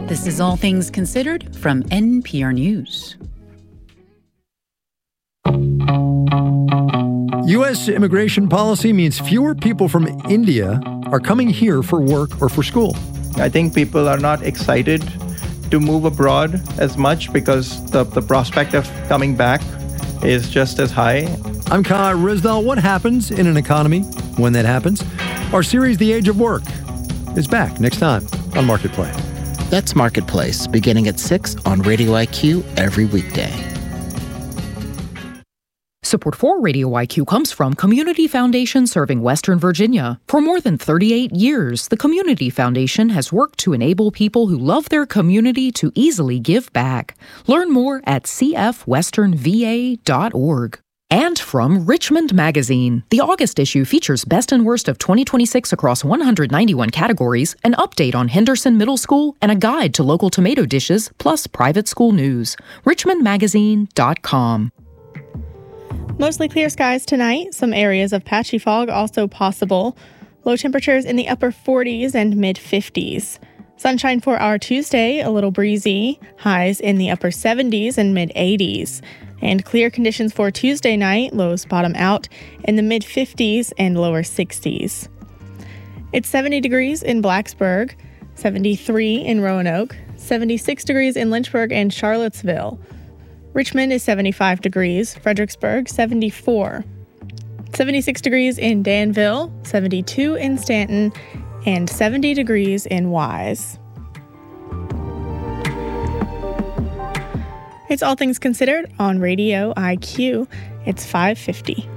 This is All Things Considered from NPR News. U.S. immigration policy means fewer people from India are coming here for work or for school. I think people are not excited to move abroad as much because the prospect of coming back is just as high. I'm Kai Ryssdal. What happens in an economy when that happens? Our series, The Age of Work, is back next time on Marketplace. That's Marketplace, beginning at 6 on Radio IQ every weekday. Support for Radio IQ comes from Community Foundation serving Western Virginia. For more than 38 years, the Community Foundation has worked to enable people who love their community to easily give back. Learn more at cfwesternva.org. And from Richmond Magazine. The August issue features best and worst of 2026 across 191 categories, an update on Henderson Middle School, and a guide to local tomato dishes, plus private school news. richmondmagazine.com. Mostly clear skies tonight. Some areas of patchy fog also possible. Low temperatures in the upper 40s and mid-50s. Sunshine for our Tuesday, a little breezy. Highs in the upper 70s and mid-80s. And clear conditions for Tuesday night, lows bottom out in the mid-50s and lower 60s. It's 70 degrees in Blacksburg, 73 in Roanoke, 76 degrees in Lynchburg and Charlottesville. Richmond is 75 degrees, Fredericksburg 74. 76 degrees in Danville, 72 in Stanton, and 70 degrees in Wise. It's All Things Considered on Radio IQ. It's 5:50.